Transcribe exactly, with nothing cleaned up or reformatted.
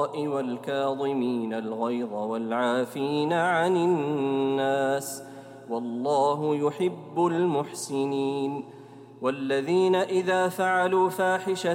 والكاظمين الغيظ والعافين عن الناس والله يحب المحسنين. والذين إذا فعلوا فاحشة